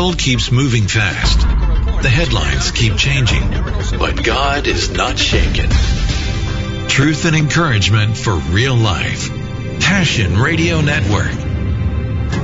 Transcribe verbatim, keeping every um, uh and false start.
world keeps moving fast. The headlines keep changing, but God is not shaken. Truth and encouragement for real life. Passion Radio Network.